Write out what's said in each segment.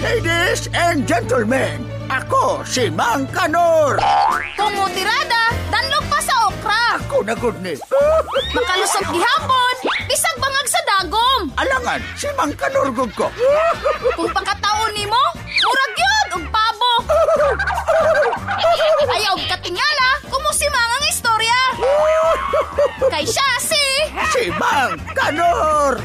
Ladies and gentlemen, ako si Mang Kanor. Kung mutirada, danlog pa sa okra. Ako na good ni. Makalusot gihapon, bisag bangag sa dagom. Alangan, si Mang Kanor gud ko. Kung pagkataon nimo, murag yun og pabo. Ayaw katingala, kumusimang ang istorya. Kay siya Si Mang Kanor.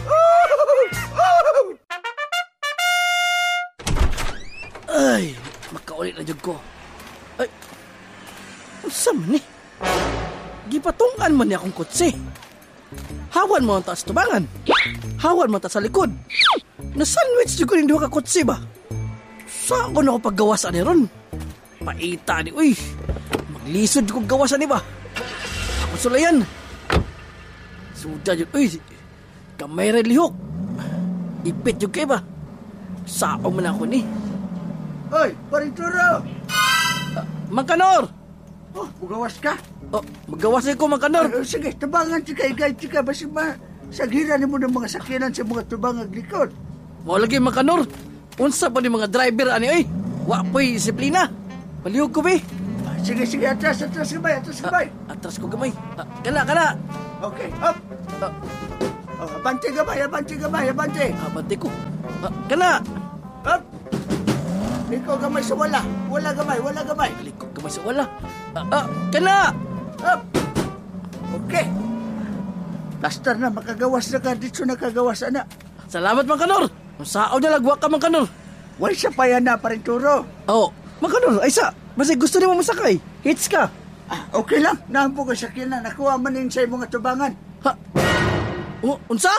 Ay, makaulit na jud ko. Ay, unsa man ni? Gipatungan man ni akong kutsi. Hawan mo ang taas tubangan. Hawan mo ta sa likod. Na-sandwich jud ko ning duha ka kutsi ba? Saan ko na ako paggawasan ni ron? Paita ni, uy. Maglisod ko gawasan ni ba? Ako sulayan. Suda jud, uy. Kamay rin lihok. Ipit jud kay ba? Sao man ako ni. Hoy, Parinturo! Mang Kanor! Oh, magawas ka? Oh, magawas ko, Mang Kanor. Sige, tabangan chika, igay chika. Basi ba, sagira ni mo ng mga sakyanan sa mga tubangag likod. Mo lagi, Mang Kanor. Unsa pa ni mga driver, ani, oy. Wapoy, disiplina. Palihog ko, be. Sige, atras gamay, Atras ko gamay. Kana. Okay, up. Abante gamay. Abante ko. Kana. Up. Ikaw gamay sa wala. Wala gamay. Likod gamay sa wala. Kana. Up. Okay. Basta na, makagawas na ka. Dito na kagawas na. Salamat, Mang Kanor. Sao niya lagwa ka, Mang Kanor. Wala siya pa yan na, Parinturo. Oh, Mang Kanor, ay sa. Basta gusto niyo masakay. Hits ka. Okay lang. Nahampo ka sakyanan. Nakuha man yung sa mga tubangan. Ha? Unsa?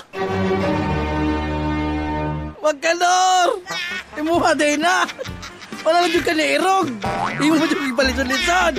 Mang Kanor! Imuha day na! Wala na dyan ka ni Irog! Imo mo dyan ipalisan-lisan!